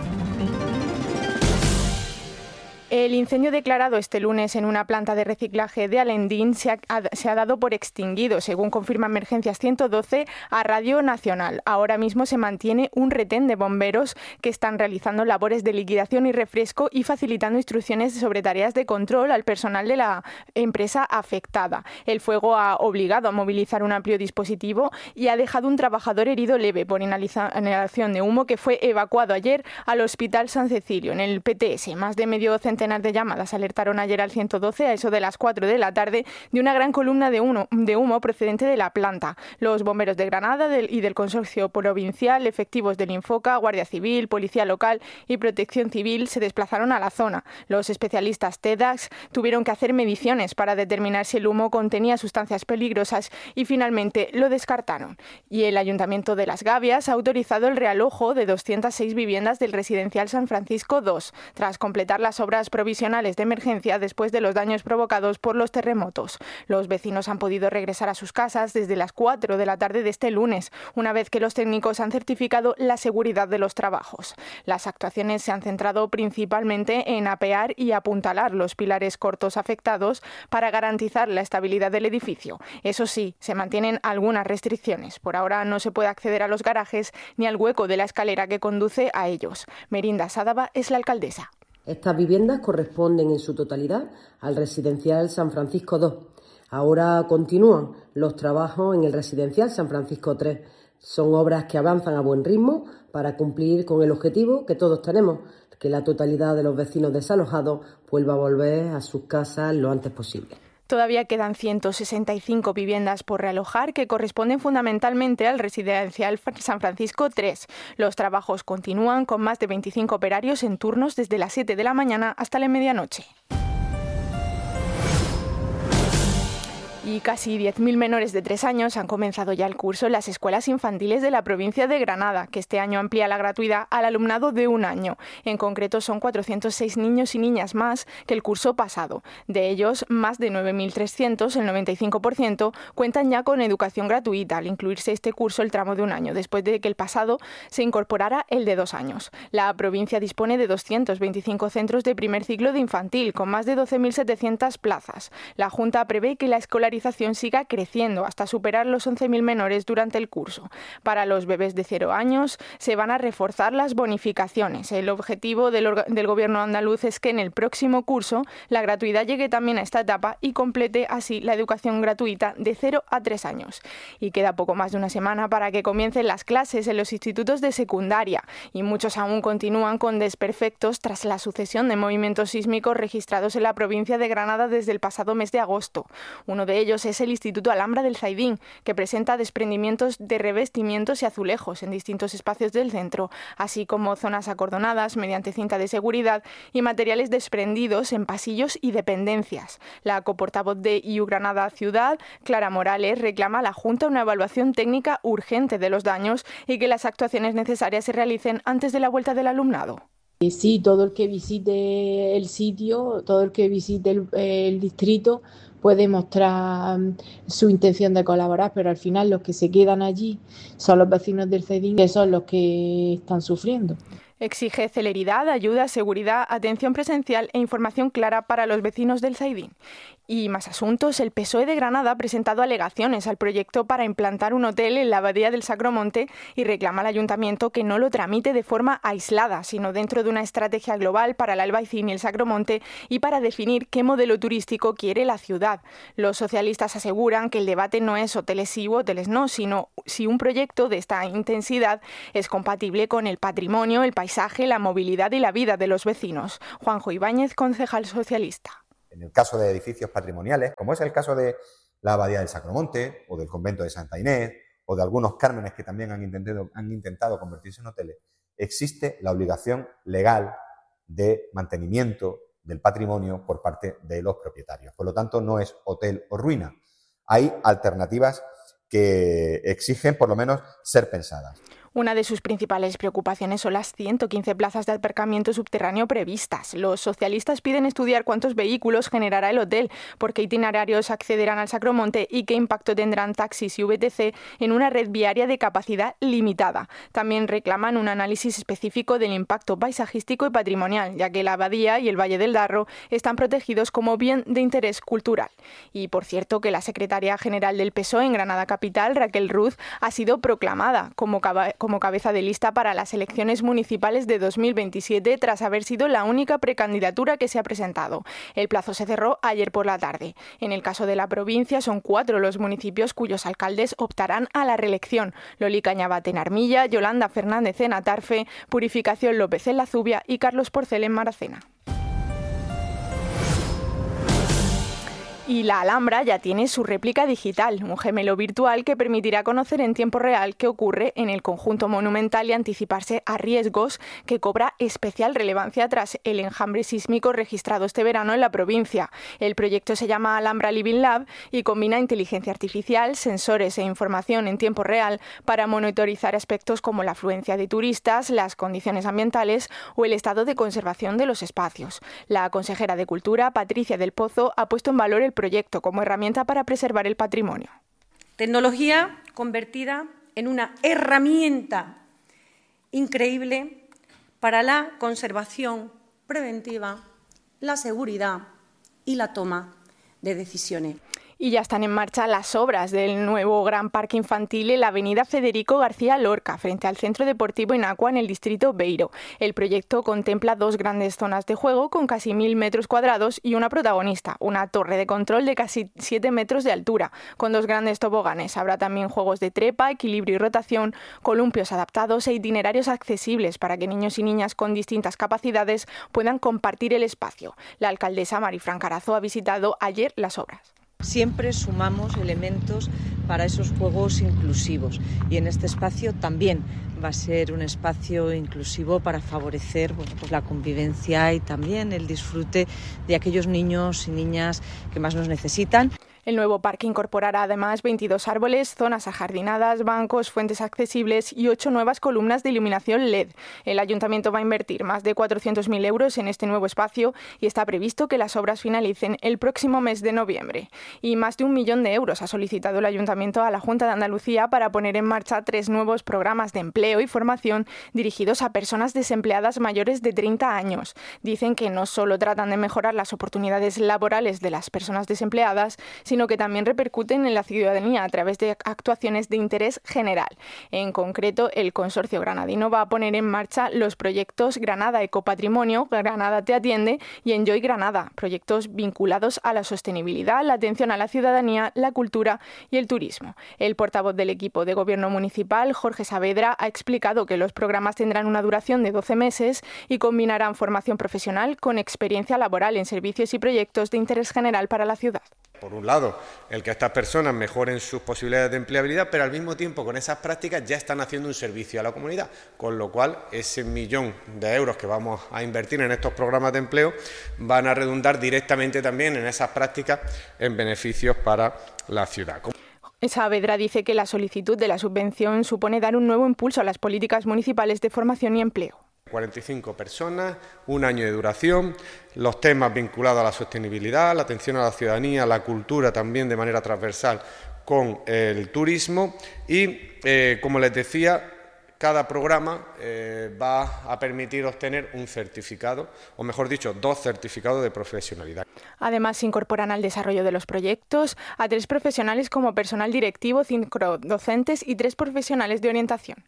[SPEAKER 20] El incendio declarado este lunes en una planta de reciclaje de Alendín se ha, se ha dado por extinguido, según confirma Emergencias ciento doce a Radio Nacional. Ahora mismo se mantiene un retén de bomberos que están realizando labores de liquidación y refresco y facilitando instrucciones sobre tareas de control al personal de la empresa afectada. El fuego ha obligado a movilizar un amplio dispositivo y ha dejado un trabajador herido leve por inhalación de humo que fue evacuado ayer al Hospital San Cecilio. En el P T S, más de medio centenar de llamadas alertaron ayer al ciento doce a eso de las cuatro de la tarde de una gran columna de humo, de humo procedente de la planta. Los bomberos de Granada del, y del Consorcio Provincial, efectivos del Infoca, Guardia Civil, Policía Local y Protección Civil se desplazaron a la zona. Los especialistas TEDx tuvieron que hacer mediciones para determinar si el humo contenía sustancias peligrosas y finalmente lo descartaron. Y el Ayuntamiento de Las Gavias ha autorizado el realojo de doscientas seis viviendas del residencial San Francisco dos, tras completar las obras provisionales de emergencia después de los daños provocados por los terremotos. Los vecinos han podido regresar a sus casas desde las cuatro de la tarde de este lunes, una vez que los técnicos han certificado la seguridad de los trabajos. Las actuaciones se han centrado principalmente en apear y apuntalar los pilares cortos afectados para garantizar la estabilidad del edificio. Eso sí, se mantienen algunas restricciones. Por ahora no se puede acceder a los garajes ni al hueco de la escalera que conduce a ellos. Merinda Sádava es la alcaldesa.
[SPEAKER 23] Estas viviendas corresponden en su totalidad al residencial San Francisco dos. Ahora continúan los trabajos en el residencial San Francisco tres. Son obras que avanzan a buen ritmo para cumplir con el objetivo que todos tenemos, que la totalidad de los vecinos desalojados vuelva a volver a sus casas lo antes posible.
[SPEAKER 20] Todavía quedan ciento sesenta y cinco viviendas por realojar que corresponden fundamentalmente al residencial San Francisco tres. Los trabajos continúan con más de veinticinco operarios en turnos desde las siete de la mañana hasta la medianoche. Y casi diez mil menores de tres años han comenzado ya el curso en las escuelas infantiles de la provincia de Granada, que este año amplía la gratuidad al alumnado de un año. En concreto son cuatrocientos seis niños y niñas más que el curso pasado. De ellos, más de nueve mil trescientos, el noventa y cinco por ciento, cuentan ya con educación gratuita al incluirse este curso el tramo de un año, después de que el pasado se incorporara el de dos años. La provincia dispone de doscientos veinticinco centros de primer ciclo de infantil, con más de doce mil setecientas plazas. La Junta prevé que la escolarización siga creciendo hasta superar los once mil menores durante el curso. Para los bebés de cero años se van a reforzar las bonificaciones. El objetivo del, del gobierno andaluz es que en el próximo curso la gratuidad llegue también a esta etapa y complete así la educación gratuita de cero a tres años. Y queda poco más de una semana para que comiencen las clases en los institutos de secundaria y muchos aún continúan con desperfectos tras la sucesión de movimientos sísmicos registrados en la provincia de Granada desde el pasado mes de agosto. Uno de ellos es el Instituto Alhambra del Zaidín, que presenta desprendimientos de revestimientos y azulejos en distintos espacios del centro, así como zonas acordonadas mediante cinta de seguridad y materiales desprendidos en pasillos y dependencias. La coportavoz de I U Granada Ciudad, Clara Morales, reclama a la Junta una evaluación técnica urgente de los daños y que las actuaciones necesarias se realicen antes de la vuelta del alumnado.
[SPEAKER 1] Sí, todo el que visite el sitio, todo el que visite el, el distrito puede mostrar su intención de colaborar, pero al final los que se quedan allí son los vecinos del Zaidín, que son los que están sufriendo.
[SPEAKER 20] Exige celeridad, ayuda, seguridad, atención presencial e información clara para los vecinos del Zaidín. Y más asuntos, el P S O E de Granada ha presentado alegaciones al proyecto para implantar un hotel en la abadía del Sacromonte y reclama al ayuntamiento que no lo tramite de forma aislada, sino dentro de una estrategia global para el Albaicín y el Sacromonte y para definir qué modelo turístico quiere la ciudad. Los socialistas aseguran que el debate no es hoteles sí u hoteles no, sino si un proyecto de esta intensidad es compatible con el patrimonio, el paisaje, la movilidad y la vida de los vecinos. Juanjo Ibáñez, concejal socialista.
[SPEAKER 5] En el caso de edificios patrimoniales, como es el caso de la Abadía del Sacromonte o del Convento de Santa Inés o de algunos cármenes que también han intentado, han intentado convertirse en hoteles, existe la obligación legal de mantenimiento del patrimonio por parte de los propietarios. Por lo tanto, no es hotel o ruina. Hay alternativas que exigen, por lo menos, ser pensadas.
[SPEAKER 20] Una de sus principales preocupaciones son las ciento quince plazas de aparcamiento subterráneo previstas. Los socialistas piden estudiar cuántos vehículos generará el hotel, por qué itinerarios accederán al Sacromonte y qué impacto tendrán taxis y V T C en una red viaria de capacidad limitada. También reclaman un análisis específico del impacto paisajístico y patrimonial, ya que la abadía y el Valle del Darro están protegidos como bien de interés cultural. Y por cierto que la secretaria general del P S O E en Granada Capital, Raquel Ruz, ha sido proclamada como caba- como cabeza de lista para las elecciones municipales de dos mil veintisiete tras haber sido la única precandidatura que se ha presentado. El plazo se cerró ayer por la tarde. En el caso de la provincia son cuatro los municipios cuyos alcaldes optarán a la reelección: Loli Cañabate en Armilla, Yolanda Fernández en Atarfe, Purificación López en La Zubia y Carlos Porcel en Maracena. Y la Alhambra ya tiene su réplica digital, un gemelo virtual que permitirá conocer en tiempo real qué ocurre en el conjunto monumental y anticiparse a riesgos, que cobra especial relevancia tras el enjambre sísmico registrado este verano en la provincia. El proyecto se llama Alhambra Living Lab y combina inteligencia artificial, sensores e información en tiempo real para monitorizar aspectos como la afluencia de turistas, las condiciones ambientales o el estado de conservación de los espacios. La consejera de Cultura, Patricia del Pozo, ha puesto en valor el proyecto como herramienta para preservar el patrimonio.
[SPEAKER 6] Tecnología convertida en una herramienta increíble para la conservación preventiva, la seguridad y la toma de decisiones.
[SPEAKER 20] Y ya están en marcha las obras del nuevo gran parque infantil en la avenida Federico García Lorca, frente al Centro Deportivo Inacua en el distrito Beiro. El proyecto contempla dos grandes zonas de juego con casi mil metros cuadrados y una protagonista, una torre de control de casi siete metros de altura, con dos grandes toboganes. Habrá también juegos de trepa, equilibrio y rotación, columpios adaptados e itinerarios accesibles para que niños y niñas con distintas capacidades puedan compartir el espacio. La alcaldesa Marifran Carazo ha visitado ayer las obras.
[SPEAKER 24] Siempre sumamos elementos para esos juegos inclusivos y en este espacio también va a ser un espacio inclusivo para favorecer bueno, pues la convivencia y también el disfrute de aquellos niños y niñas que más nos necesitan.
[SPEAKER 20] El nuevo parque incorporará además veintidós árboles, zonas ajardinadas, bancos, fuentes accesibles y ocho nuevas columnas de iluminación L E D. El ayuntamiento va a invertir más de cuatrocientos mil euros en este nuevo espacio y está previsto que las obras finalicen el próximo mes de noviembre. Y más de un millón de euros ha solicitado el ayuntamiento a la Junta de Andalucía para poner en marcha tres nuevos programas de empleo y formación dirigidos a personas desempleadas mayores de treinta años. Dicen que no solo tratan de mejorar las oportunidades laborales de las personas desempleadas, sino que también repercuten en la ciudadanía a través de actuaciones de interés general. En concreto, el consorcio granadino va a poner en marcha los proyectos Granada Ecopatrimonio, Granada Te Atiende y Enjoy Granada, proyectos vinculados a la sostenibilidad, la atención a la ciudadanía, la cultura y el turismo. El portavoz del equipo de gobierno municipal, Jorge Saavedra, ha explicado que los programas tendrán una duración de doce meses y combinarán formación profesional con experiencia laboral en servicios y proyectos de interés general para la ciudad.
[SPEAKER 4] por un lado, el que estas personas mejoren sus posibilidades de empleabilidad, pero al mismo tiempo con esas prácticas ya están haciendo un servicio a la comunidad, con lo cual ese millón de euros que vamos a invertir en estos programas de empleo van a redundar directamente también en esas prácticas en beneficios para la ciudad.
[SPEAKER 20] Saavedra dice que la solicitud de la subvención supone dar un nuevo impulso a las políticas municipales de formación y empleo.
[SPEAKER 4] cuarenta y cinco personas, un año de duración, los temas vinculados a la sostenibilidad, la atención a la ciudadanía, la cultura también de manera transversal con el turismo y, eh, como les decía, cada programa eh, va a permitir obtener un certificado, o mejor dicho, dos certificados de profesionalidad.
[SPEAKER 20] Además, se incorporan al desarrollo de los proyectos a tres profesionales como personal directivo, cinco docentes y tres profesionales de orientación.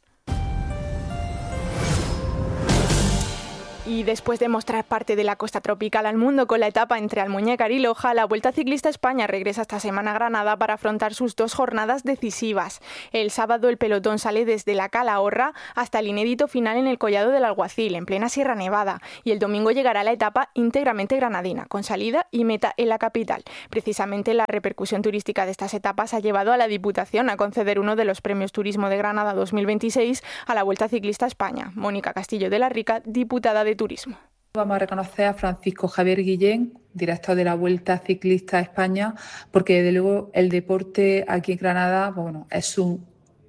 [SPEAKER 20] Y después de mostrar parte de la costa tropical al mundo con la etapa entre Almuñécar y Loja, la Vuelta Ciclista España regresa esta semana a Granada para afrontar sus dos jornadas decisivas. El sábado el pelotón sale desde la Calahorra hasta el inédito final en el Collado del Alguacil, en plena Sierra Nevada, y el domingo llegará la etapa íntegramente granadina, con salida y meta en la capital. Precisamente la repercusión turística de estas etapas ha llevado a la Diputación a conceder uno de los premios Turismo de Granada dos mil veintiséis a la Vuelta Ciclista España. Mónica Castillo de la Rica, diputada de Turismo.
[SPEAKER 7] Vamos a reconocer a Francisco Javier Guillén, director de la Vuelta Ciclista España, porque desde luego el deporte aquí en Granada, bueno, es un,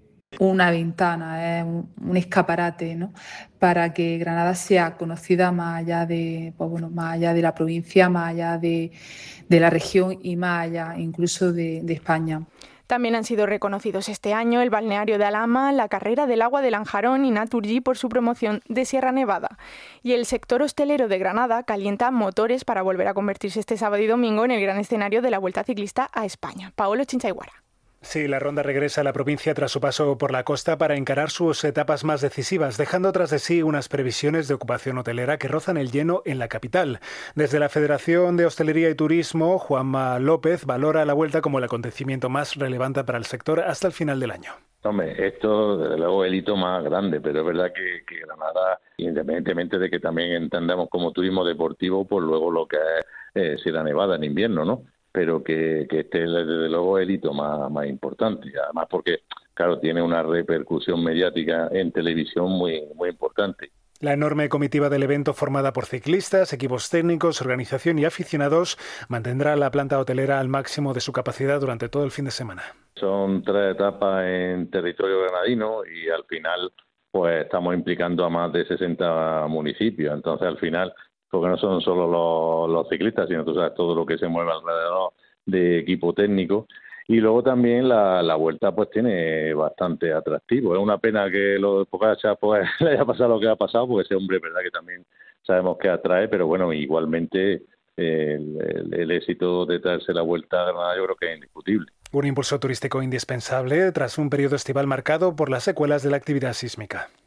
[SPEAKER 7] una ventana, es un, un escaparate, ¿no?, para que Granada sea conocida más allá de, pues bueno, más allá de la provincia, más allá de, de la región y más allá incluso de, de España.
[SPEAKER 20] También han sido reconocidos este año el balneario de Alhama, la carrera del agua de Lanjarón y Naturgy por su promoción de Sierra Nevada. Y el sector hostelero de Granada calienta motores para volver a convertirse este sábado y domingo en el gran escenario de la Vuelta Ciclista a España. Paolo Chinchaiguara.
[SPEAKER 8] Sí, la ronda regresa a la provincia tras su paso por la costa para encarar sus etapas más decisivas, dejando tras de sí unas previsiones de ocupación hotelera que rozan el lleno en la capital. Desde la Federación de Hostelería y Turismo, Juanma López valora la vuelta como el acontecimiento más relevante para el sector hasta el final del año.
[SPEAKER 9] Hombre, esto desde luego es el hito más grande, pero es verdad que, que Granada, independientemente de que también entendamos como turismo deportivo, pues luego lo que es eh, Sierra Nevada en invierno, ¿no? Pero que, que este es desde luego el hito más, más importante, además porque, claro, tiene una repercusión mediática en televisión muy, muy importante.
[SPEAKER 8] La enorme comitiva del evento, formada por ciclistas, equipos técnicos, organización y aficionados, mantendrá la planta hotelera al máximo de su capacidad durante todo el fin de semana.
[SPEAKER 9] Son tres etapas en territorio granadino y al final pues estamos implicando a más de sesenta municipios, entonces al final, porque no son solo los, los ciclistas, sino tú sabes todo lo que se mueve alrededor de equipo técnico. Y luego también la, la vuelta pues tiene bastante atractivo. Es una pena que lo de Pogačar pues le haya pasado lo que ha pasado, porque ese hombre es verdad que también sabemos que atrae, pero bueno, igualmente el, el, el éxito de traerse la vuelta a Granada yo creo que es indiscutible.
[SPEAKER 8] Un impulso turístico indispensable tras un periodo estival marcado por las secuelas de la actividad sísmica.